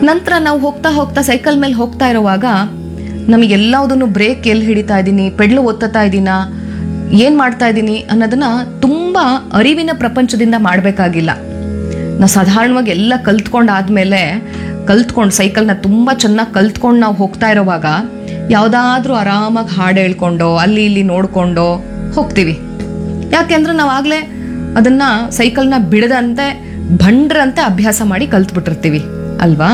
ನಂತರ ನಾವು ಹೋಗ್ತಾ ಹೋಗ್ತಾ ಸೈಕಲ್ ಮೇಲೆ ಹೋಗ್ತಾ ಇರುವಾಗ ನಮಗೆಲ್ಲದನ್ನು ಬ್ರೇಕ್ ಎಲ್ಲಿ ಹಿಡಿತಾ ಇದ್ದೀನಿ, ಪೆಡ್ಲು ಒತ್ತುತ್ತಾ ಇದ್ದೀನಾ, ಏನು ಮಾಡ್ತಾ ಇದ್ದೀನಿ ಅನ್ನೋದನ್ನ ತುಂಬ ಅರಿವಿನ ಪ್ರಪಂಚದಿಂದ ಮಾಡಬೇಕಾಗಿಲ್ಲ. ನಾವು ಸಾಧಾರಣವಾಗಿ ಎಲ್ಲ ಕಲ್ತ್ಕೊಂಡು ಸೈಕಲ್ನ ತುಂಬ ಚೆನ್ನಾಗಿ ಕಲ್ತ್ಕೊಂಡು ನಾವು ಹೋಗ್ತಾ ಇರೋವಾಗ ಯಾವುದಾದ್ರೂ ಆರಾಮಾಗಿ ಹಾಡು ಹೇಳ್ಕೊಂಡು ಅಲ್ಲಿ ಇಲ್ಲಿ ನೋಡಿಕೊಂಡು ಹೋಗ್ತೀವಿ. ಯಾಕೆಂದ್ರೆ ನಾವು ಆಗಲೇ ಅದನ್ನು ಸೈಕಲ್ನ ಬಿಡದಂತೆ ಭಂಡ್ರಂತೆ ಅಭ್ಯಾಸ ಮಾಡಿ ಕಲ್ತ್ಬಿಟ್ಟಿರ್ತೀವಿ ಅಲ್ವಾ?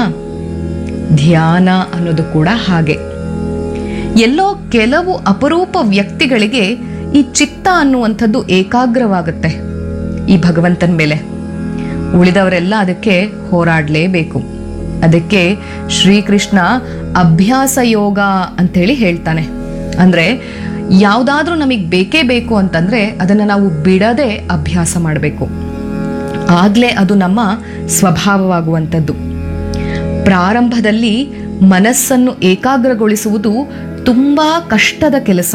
ಧ್ಯಾನ ಅನ್ನೋದು ಕೂಡ ಹಾಗೆ. ಎಲ್ಲೋ ಕೆಲವು ಅಪರೂಪ ವ್ಯಕ್ತಿಗಳಿಗೆ ಈ ಚಿತ್ತ ಅನ್ನುವಂಥದ್ದು ಏಕಾಗ್ರವಾಗುತ್ತೆ ಈ ಭಗವಂತನ ಮೇಲೆ. ಉಳಿದವರೆಲ್ಲ ಅದಕ್ಕೆ ಹೋರಾಡಲೇಬೇಕು. ಅದಕ್ಕೆ ಶ್ರೀಕೃಷ್ಣ ಅಭ್ಯಾಸ ಯೋಗ ಅಂತೇಳಿ ಹೇಳ್ತಾನೆ. ಅಂದರೆ ಯಾವುದಾದ್ರೂ ನಮಗೆ ಬೇಕೇ ಬೇಕು ಅಂತಂದರೆ ಅದನ್ನು ನಾವು ಬಿಡದೆ ಅಭ್ಯಾಸ ಮಾಡಬೇಕು. ಆಗಲೇ ಅದು ನಮ್ಮ ಸ್ವಭಾವವಾಗುವಂಥದ್ದು. ಪ್ರಾರಂಭದಲ್ಲಿ ಮನಸ್ಸನ್ನು ಏಕಾಗ್ರಗೊಳಿಸುವುದು ತುಂಬ ಕಷ್ಟದ ಕೆಲಸ.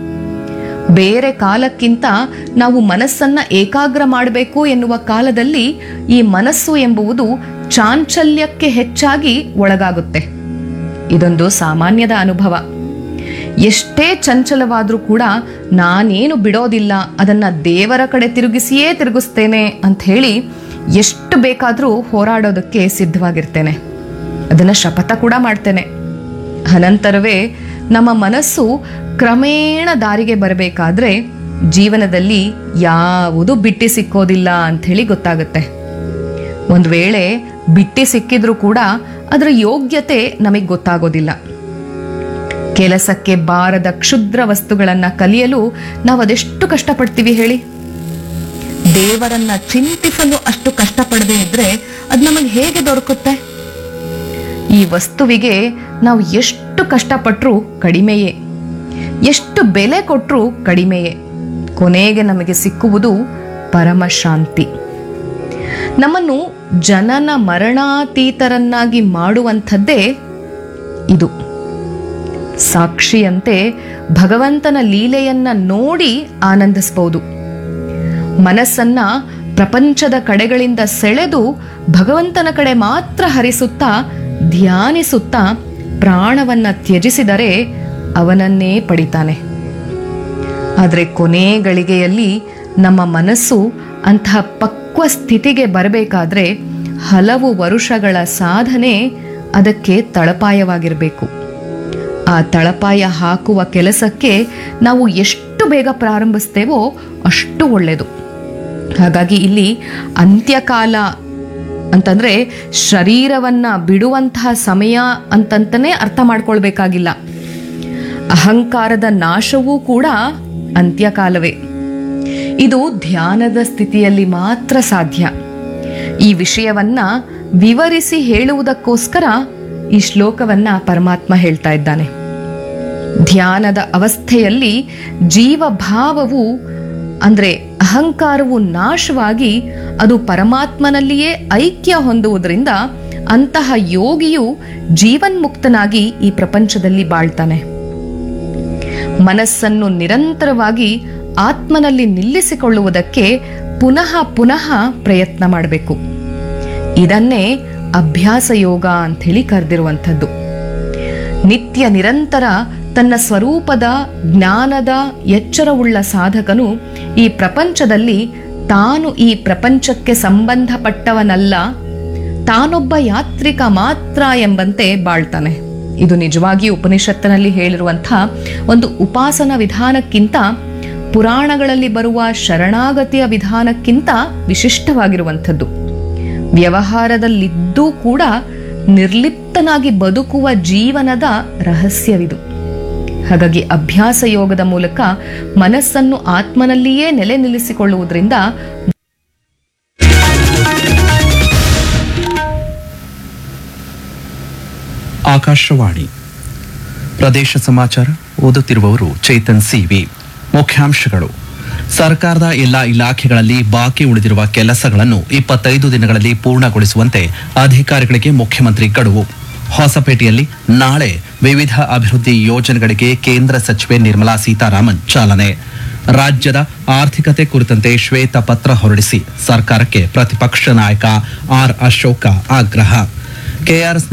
ಬೇರೆ ಕಾಲಕ್ಕಿಂತ ನಾವು ಮನಸ್ಸನ್ನ ಏಕಾಗ್ರ ಮಾಡಬೇಕು ಎನ್ನುವ ಕಾಲದಲ್ಲಿ ಈ ಮನಸ್ಸು ಎಂಬುವುದು ಚಾಂಚಲ್ಯಕ್ಕೆ ಹೆಚ್ಚಾಗಿ ಒಳಗಾಗುತ್ತೆ. ಇದೊಂದು ಸಾಮಾನ್ಯದ ಅನುಭವ. ಎಷ್ಟೇ ಚಂಚಲವಾದರೂ ಕೂಡ ನಾನೇನು ಬಿಡೋದಿಲ್ಲ, ಅದನ್ನ ದೇವರ ಕಡೆ ತಿರುಗಿಸ್ತೇನೆ ಅಂತ ಹೇಳಿ ಎಷ್ಟು ಬೇಕಾದರೂ ಹೋರಾಡೋದಕ್ಕೆ ಸಿದ್ಧವಾಗಿರ್ತೇನೆ. ಅದನ್ನ ಶಪಥ ಕೂಡ ಮಾಡ್ತೇನೆ. ಅನಂತರವೇ ನಮ್ಮ ಮನಸ್ಸು ಕ್ರಮೇಣ ದಾರಿಗೆ ಬರಬೇಕಾದ್ರೆ ಜೀವನದಲ್ಲಿ ಯಾವುದು ಬಿಟ್ಟಿ ಸಿಕ್ಕೋದಿಲ್ಲ ಅಂಥೇಳಿ ಗೊತ್ತಾಗುತ್ತೆ. ಒಂದು ವೇಳೆ ಬಿಟ್ಟಿ ಸಿಕ್ಕಿದ್ರೂ ಕೂಡ ಅದರ ಯೋಗ್ಯತೆ ನಮಗೆ ಗೊತ್ತಾಗೋದಿಲ್ಲ. ಕೆಲಸಕ್ಕೆ ಬಾರದ ಕ್ಷುದ್ರ ವಸ್ತುಗಳನ್ನ ಕಲಿಯಲು ನಾವು ಅದೆಷ್ಟು ಕಷ್ಟಪಡ್ತೀವಿ ಹೇಳಿ. ದೇವರನ್ನ ಚಿಂತಿಸಲು ಅಷ್ಟು ಕಷ್ಟಪಡದೇ ಇದ್ರೆ ಅದು ನಮಗೆ ಹೇಗೆ ದೊರಕುತ್ತೆ? ಈ ವಸ್ತುವಿಗೆ ನಾವು ಎಷ್ಟು ಕಷ್ಟಪಟ್ಟರೂ ಕಡಿಮೆಯೇ, ಎಷ್ಟು ಬೆಲೆ ಕೊಟ್ಟರೂ ಕಡಿಮೆಯೇ. ಕೊನೆಗೆ ನಮಗೆ ಸಿಕ್ಕುವುದು ಪರಮಶಾಂತಿ. ನಮ್ಮನ್ನು ಜನನ ಮರಣಾತೀತರನ್ನಾಗಿ ಮಾಡುವಂಥದ್ದೇ ಇದು. ಸಾಕ್ಷಿಯಂತೆ ಭಗವಂತನ ಲೀಲೆಯನ್ನ ನೋಡಿ ಆನಂದಿಸಬಹುದು. ಮನಸ್ಸನ್ನ ಪ್ರಪಂಚದ ಕಡೆಗಳಿಂದ ಸೆಳೆದು ಭಗವಂತನ ಕಡೆ ಮಾತ್ರ ಹರಿಸುತ್ತಾ ಧ್ಯಾನಿಸುತ್ತಾ ಪ್ರಾಣವನ್ನ ತ್ಯಜಿಸಿದರೆ ಅವನನ್ನೇ ಪಡಿತಾನೆ. ಆದರೆ ಕೊನೆ ಗಳಿಗೆಯಲ್ಲಿ ನಮ್ಮ ಮನಸ್ಸು ಅಂತಹ ಪಕ್ವ ಸ್ಥಿತಿಗೆ ಬರಬೇಕಾದ್ರೆ ಹಲವು ವರುಷಗಳ ಸಾಧನೆ ಅದಕ್ಕೆ ತಳಪಾಯವಾಗಿರಬೇಕು. ಆ ತಳಪಾಯ ಹಾಕುವ ಕೆಲಸಕ್ಕೆ ನಾವು ಎಷ್ಟು ಬೇಗ ಪ್ರಾರಂಭಿಸ್ತೇವೋ ಅಷ್ಟು ಒಳ್ಳೆಯದು. ಹಾಗಾಗಿ ಇಲ್ಲಿ ಅಂತ್ಯಕಾಲ ಅಂತಂದ್ರೆ ಶರೀರವನ್ನ ಬಿಡುವಂತಹ ಸಮಯ ಅಂತಂತಾನೆ ಅರ್ಥ ಮಾಡ್ಕೊಳ್ಬೇಕಾಗಿಲ್ಲ. ಅಹಂಕಾರದ ನಾಶವೂ ಕೂಡ ಅಂತ್ಯಕಾಲವೇ. ಇದು ಧ್ಯಾನದ ಸ್ಥಿತಿಯಲ್ಲಿ ಮಾತ್ರ ಸಾಧ್ಯ. ಈ ವಿಷಯವನ್ನ ವಿವರಿಸಿ ಹೇಳುವುದಕ್ಕೋಸ್ಕರ ಈ ಶ್ಲೋಕವನ್ನ ಪರಮಾತ್ಮ ಹೇಳ್ತಾ ಇದ್ದಾನೆ. ಧ್ಯಾನದ ಅವಸ್ಥೆಯಲ್ಲಿ ಜೀವಭಾವವು ಅಂದ್ರೆ ಅಹಂಕಾರವು ನಾಶವಾಗಿ ಅದು ಪರಮಾತ್ಮನಲ್ಲಿಯೇ ಐಕ್ಯ ಹೊಂದುವುದರಿಂದ ಅಂತಹ ಯೋಗಿಯು ಜೀವನ್ಮುಕ್ತನಾಗಿ ಈ ಪ್ರಪಂಚದಲ್ಲಿ ಬಾಳ್ತಾನೆ. ಮನಸ್ಸನ್ನು ನಿರಂತರವಾಗಿ ಆತ್ಮನಲ್ಲಿ ನಿಲ್ಲಿಸಿಕೊಳ್ಳುವುದಕ್ಕೆ ಪುನಃ ಪುನಃ ಪ್ರಯತ್ನ ಮಾಡಬೇಕು. ಇದನ್ನೇ ಅಭ್ಯಾಸ ಯೋಗ ಅಂತ ಹೇಳಿ ಕರೆದಿರುವಂಥದ್ದು. ನಿತ್ಯ ನಿರಂತರ ತನ್ನ ಸ್ವರೂಪದ ಜ್ಞಾನದ ಎಚ್ಚರವುಳ್ಳ ಸಾಧಕನು ಈ ಪ್ರಪಂಚದಲ್ಲಿ ತಾನು ಈ ಪ್ರಪಂಚಕ್ಕೆ ಸಂಬಂಧಪಟ್ಟವನಲ್ಲ, ತಾನೊಬ್ಬ ಯಾತ್ರಿಕ ಮಾತ್ರ ಎಂಬಂತೆ ಬಾಳ್ತಾನೆ. ಇದು ನಿಜವಾಗಿ ಉಪನಿಷತ್ತಿನಲ್ಲಿ ಹೇಳಿರುವಂತಹ ಒಂದು ಉಪಾಸನ ವಿಧಾನಕ್ಕಿಂತ ಪುರಾಣಗಳಲ್ಲಿ ಬರುವ ಶರಣಾಗತಿಯ ವಿಧಾನಕ್ಕಿಂತ ವಿಶಿಷ್ಟವಾಗಿರುವಂಥದ್ದು. ವ್ಯವಹಾರದಲ್ಲಿದ್ದೂ ಕೂಡ ನಿರ್ಲಿಪ್ತನಾಗಿ ಬದುಕುವ ಜೀವನದ ರಹಸ್ಯವಿದು. ಹಾಗಾಗಿ ಅಭ್ಯಾಸ ಯೋಗದ ಮೂಲಕ ಮನಸ್ಸನ್ನು ಆತ್ಮನಲ್ಲಿಯೇ ನೆಲೆ ನಿಲ್ಲಿಸಿಕೊಳ್ಳುವುದರಿಂದ ಆಕಾಶವಾಣಿ ಪ್ರದೇಶ ಸಮಾಚಾರ ಓದುತ್ತಿರುವವರು ಚೇತನ್ ಸಿವಿ. ಮುಖ್ಯಾಂಶಗಳು: ಸರ್ಕಾರದ ಎಲ್ಲ ಇಲಾಖೆಗಳಲ್ಲಿ ಬಾಕಿ ಉಳಿದಿರುವ ಕೆಲಸಗಳನ್ನು 25 ದಿನಗಳಲ್ಲಿ ಪೂರ್ಣಗೊಳಿಸುವಂತೆ ಅಧಿಕಾರಿಗಳಿಗೆ ಮುಖ್ಯಮಂತ್ರಿ ಗಡುವು. ಹೊಸಪೇಟೆಯಲ್ಲಿ ನಾಳೆ ವಿವಿಧ ಅಭಿವೃದ್ಧಿ ಯೋಜನೆಗಳಿಗೆ ಕೇಂದ್ರ ಸಚಿವೆ ನಿರ್ಮಲಾ ಸೀತಾರಾಮನ್ ಚಾಲನೆ. ರಾಜ್ಯದ ಆರ್ಥಿಕತೆ ಕುರಿತಂತೆ ಶ್ವೇತಪತ್ರ ಹೊರಡಿಸಿ ಸರ್ಕಾರಕ್ಕೆ ಪ್ರತಿಪಕ್ಷ ನಾಯಕ ಆರ್ ಅಶೋಕ ಆಗ್ರಹ. ಕೆಆರ್ಎಸ್